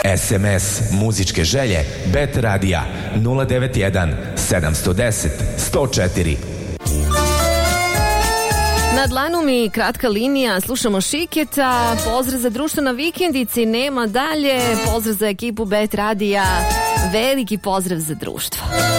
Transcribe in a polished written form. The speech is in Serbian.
SMS muzičke želje Bet Radija 091 710 104. Na dlanu mi kratka linija, slušamo Šiketa, pozdrav za društvo na vikendici, nema dalje, pozdrav za ekipu Bet Radija, veliki pozdrav za društvo.